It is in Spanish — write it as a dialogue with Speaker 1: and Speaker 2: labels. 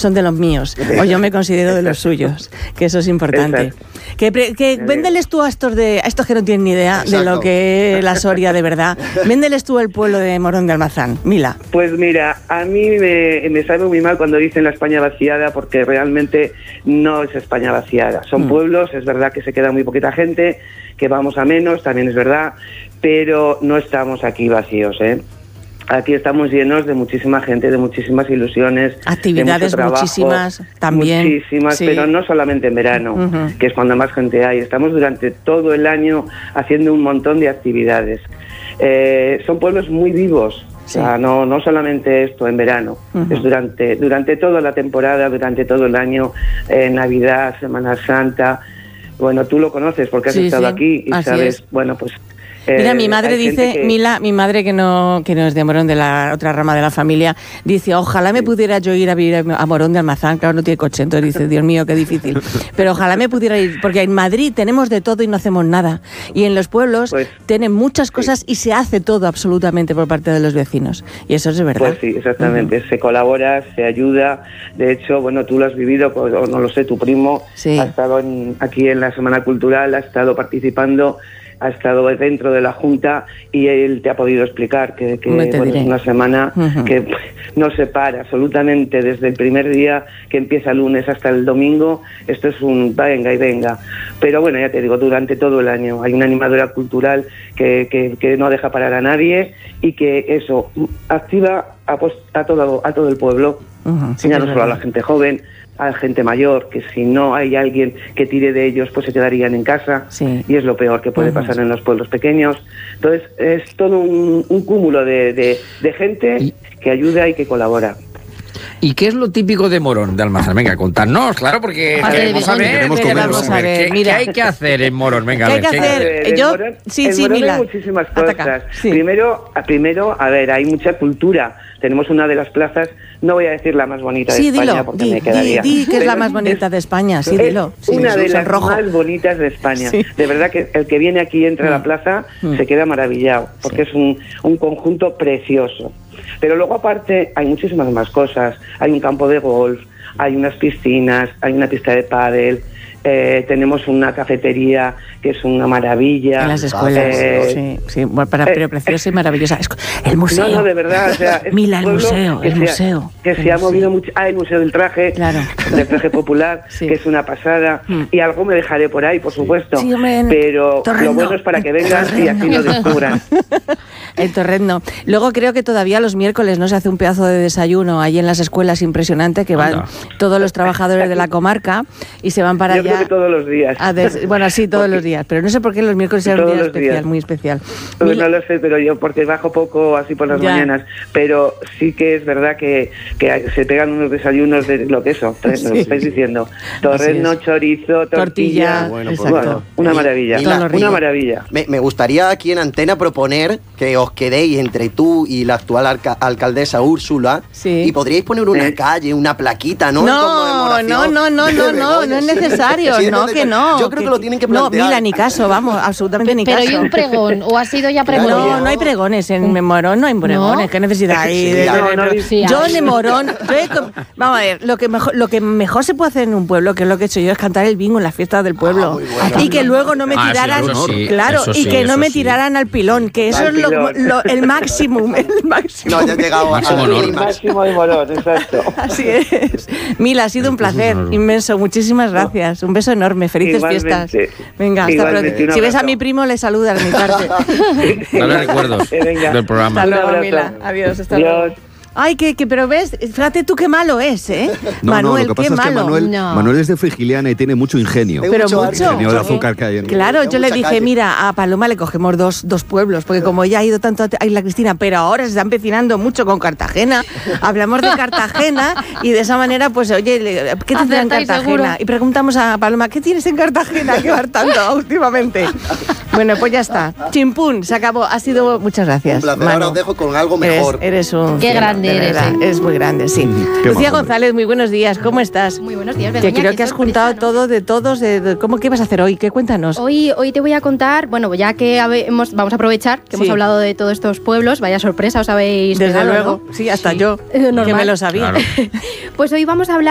Speaker 1: son de los míos, o yo me considero de los suyos, que eso es importante. Que véndeles tú a estos que no tienen ni idea de lo que es la Soria de verdad, véndeles tú el pueblo de Morón de Almazán, Mila.
Speaker 2: Pues mira, a mí me sabe muy mal cuando dicen la España vaciada, porque realmente no es España vaciada. Son pueblos, es verdad que se queda muy poquita gente, que vamos a menos, también es verdad, pero no estamos aquí vacíos, ¿eh? Aquí estamos llenos de muchísima gente, de muchísimas ilusiones,
Speaker 1: actividades,
Speaker 2: de mucho trabajo,
Speaker 1: muchísimas también.
Speaker 2: Muchísimas, sí. Pero no solamente en verano, que es cuando más gente hay. Estamos durante todo el año haciendo un montón de actividades. Son pueblos muy vivos. Sí. O sea, no solamente esto en verano, es durante toda la temporada, durante todo el año, Navidad, Semana Santa. Bueno, tú lo conoces porque has estado aquí y sabes, es. Bueno, pues...
Speaker 1: Mira, mi madre dice, Mila, mi madre que no es de Morón, de la otra rama de la familia, dice, ojalá me pudiera yo ir a vivir a Morón de Almazán, claro, no tiene coche, entonces dice, Dios mío, qué difícil, pero ojalá me pudiera ir, porque en Madrid tenemos de todo y no hacemos nada, y en los pueblos pues, tienen muchas cosas y se hace todo absolutamente por parte de los vecinos, y eso es de verdad.
Speaker 2: Pues sí, exactamente, se colabora, se ayuda, de hecho, bueno, tú lo has vivido, pues, o no lo sé, tu primo ha estado aquí en la Semana Cultural, ha estado participando, ha estado dentro de la Junta y él te ha podido explicar que bueno, es una semana que no se para absolutamente desde el primer día que empieza el lunes hasta el domingo. Esto es un venga y venga. Pero bueno, ya te digo, durante todo el año hay una animadora cultural que no deja parar a nadie y que eso activa a todo el pueblo, ya no solo a la gente joven, a la gente mayor, que si no hay alguien que tire de ellos, pues se quedarían en casa, y es lo peor que puede pasar en los pueblos pequeños. Entonces es todo un cúmulo de gente que ayuda y que colabora.
Speaker 3: ¿Y qué es lo típico de Morón de Almazán? Venga, contadnos, claro, porque queremos saber. ¿Qué hay que hacer en Morón? Venga,
Speaker 1: ¿qué hay que hacer?
Speaker 2: En Morón hay muchísimas cosas. Primero, a ver, hay mucha cultura. Tenemos una de las plazas, no voy a decir la más bonita de España, porque me quedaría.
Speaker 1: Di que es la más bonita de España, sí, dilo.
Speaker 2: Una de las más bonitas de España. Sí. De verdad que el que viene aquí y entra a la plaza se queda maravillado, porque es un conjunto precioso. Pero luego aparte hay muchísimas más cosas. Hay un campo de golf, hay unas piscinas, hay una pista de pádel, tenemos una cafetería que es una maravilla.
Speaker 1: En las escuelas, sí, bueno, pero preciosa y maravillosa. El museo.
Speaker 2: No, de verdad, o sea,
Speaker 1: Mila, el museo.
Speaker 2: Que se ha movido mucho. El Museo del Traje, del Traje Popular, que es una pasada. Y algo me dejaré por ahí, por supuesto. Sí, pero lo bueno es para que vengan y así lo descubran.
Speaker 1: El Torrendo. Luego creo que todavía los miércoles no se hace un pedazo de desayuno ahí en las escuelas impresionante, que van todos los trabajadores de la comarca y se van para allá.
Speaker 2: Yo creo que todos los días.
Speaker 1: Bueno, sí, todos los días, pero no sé por qué los miércoles es un día especial, muy especial.
Speaker 2: Pues no lo sé, pero yo porque bajo poco así por las mañanas, pero sí que es verdad que se pegan unos desayunos de lo que eso, lo estáis diciendo. Torrendo, chorizo, tortilla. Bueno, una maravilla, una maravilla.
Speaker 4: Me gustaría aquí en Antena proponer que os quedéis entre tú y la actual alcaldesa Úrsula y podríais poner una calle, una plaquita, ¿no?
Speaker 1: No es necesario, no.
Speaker 4: Yo creo que lo tienen que plantear.
Speaker 1: No, Mila, ni caso, vamos, absolutamente ni caso.
Speaker 5: Pero ¿y un pregón? ¿O ha sido ya pregón?
Speaker 1: No hay pregones, en Morón no hay pregones, ¿qué necesidad hay? Yo en Morón, vamos a ver, lo que mejor se puede hacer en un pueblo, que es lo que he hecho yo, es cantar el bingo en las fiestas del pueblo. Y que luego no me tiraran, no me tiraran al pilón, que eso es el máximo.
Speaker 4: No, ya he llegado
Speaker 2: al máximo de Morón, exacto.
Speaker 1: Así es. Mila, ha sido un placer inmenso, muchísimas gracias, un beso enorme, felices fiestas. Venga, hasta pronto. Si ves a mi primo, le saludas de mi parte.
Speaker 3: Dale recuerdos del programa.
Speaker 1: Hasta luego, Mila. Adiós, hasta luego. Ay, pero ves, fíjate tú qué malo es, ¿eh? Manuel,
Speaker 6: lo que pasa es que Manuel es de Frigiliana y tiene mucho ingenio.
Speaker 1: Pero mucho.
Speaker 6: Ingenio de azúcar que hay en...
Speaker 1: Claro, yo le dije, mira, a Paloma le cogemos dos pueblos, porque como ella ha ido tanto a Isla Cristina, pero ahora se está empecinando mucho con Cartagena, hablamos de Cartagena y de esa manera, pues, oye, ¿qué tendrá en Cartagena? Seguro. Y preguntamos a Paloma, ¿qué tienes en Cartagena que va tanto últimamente? Bueno, pues ya está. Chimpún, se acabó. Ha sido... Muchas gracias.
Speaker 4: Un placer. Ahora os dejo con algo mejor.
Speaker 1: Eres un...
Speaker 5: Qué grande eres.
Speaker 1: Es muy grande, sí. Lucía González, muy buenos días. ¿Cómo estás?
Speaker 7: Muy buenos días, Begoña.
Speaker 1: Que creo que has juntado todo de todos. ¿Qué vas a hacer hoy? ¿Qué cuéntanos?
Speaker 7: Hoy te voy a contar, bueno, ya que vamos a aprovechar que hemos hablado de todos estos pueblos. Vaya sorpresa, os habéis
Speaker 1: Desde
Speaker 7: pegado,
Speaker 1: luego,
Speaker 7: ¿no?
Speaker 1: sí, hasta yo, que me lo sabía.
Speaker 3: Claro.
Speaker 7: Pues hoy vamos a hablar